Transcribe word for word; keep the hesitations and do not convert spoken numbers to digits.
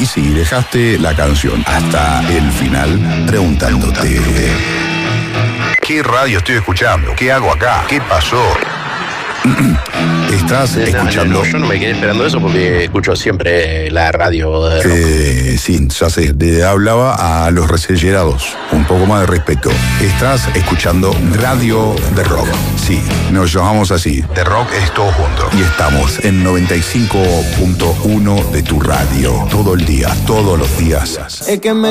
Y si dejaste la canción hasta el final preguntándote: ¿qué radio estoy escuchando? ¿Qué hago acá? ¿Qué pasó? Estás No, escuchando. no, no, yo no me quedé esperando eso porque escucho siempre la radio de rock. Eh, sí, ya sé, le hablaba a los resellerados. Un poco más de respeto. Estás escuchando Radio de Rock. Sí, nos llamamos así. The Rock es todo junto. Y estamos en noventa y cinco punto uno de tu radio. Todo el día, todos los días. Es que me